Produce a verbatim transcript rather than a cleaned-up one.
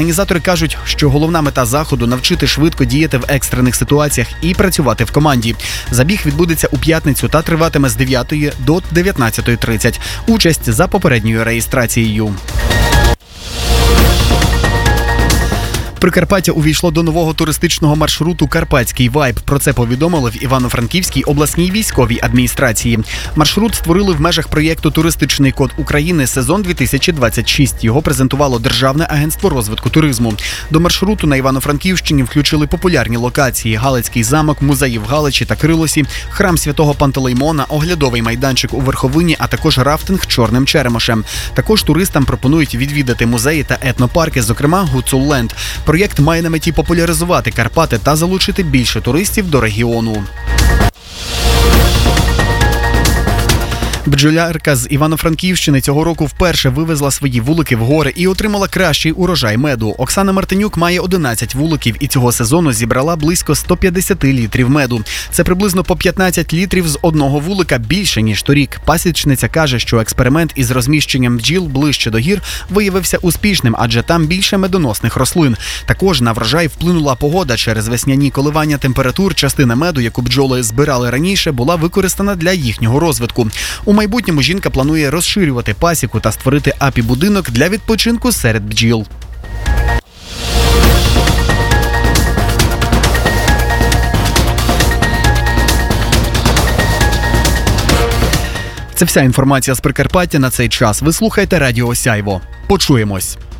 Організатори кажуть, що головна мета заходу – навчити швидко діяти в екстрених ситуаціях і працювати в команді. Забіг відбудеться у п'ятницю та триватиме з дев'ятої до дев'ятнадцятої тридцять. Участь за попередньою реєстрацією. Прикарпаття увійшло до нового туристичного маршруту «Карпатський вайб». Про це повідомили в Івано-Франківській обласній військовій адміністрації. Маршрут створили в межах проєкту «Туристичний код України. Сезон дві тисячі двадцять шість». Його презентувало Державне агентство розвитку туризму. До маршруту на Івано-Франківщині включили популярні локації – Галицький замок, музеї в Галичі та Крилосі, храм Святого Пантелеймона, оглядовий майданчик у Верховині, а також рафтинг Чорним Черемошем. Також туристам пропонують відвідати музеї та етнопарки, зокрема Гуцулленд. Проєкт має на меті популяризувати Карпати та залучити більше туристів до регіону. Бджолярка з Івано-Франківщини цього року вперше вивезла свої вулики в гори і отримала кращий урожай меду. Оксана Мартинюк має одинадцять вуликів і цього сезону зібрала близько сто п'ятдесят літрів меду. Це приблизно по п'ятнадцять літрів з одного вулика більше, ніж торік. Пасічниця каже, що експеримент із розміщенням бджіл ближче до гір виявився успішним, адже там більше медоносних рослин. Також на врожай вплинула погода. Через весняні коливання температур частина меду, яку бджоли збирали раніше, була використана для їхнього розвитку. У майбутньому жінка планує розширювати пасіку та створити апі-будинок для відпочинку серед бджіл. Це вся інформація з Прикарпаття на цей час. Ви слухаєте Радіо Сяйво. Почуємось.